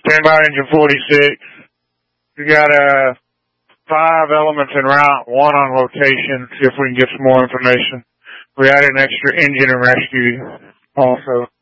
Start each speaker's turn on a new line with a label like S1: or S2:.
S1: Stand by engine 46. We got 5 elements en route, 1 on location. See if we can get some more information. We added an extra engine and rescue also.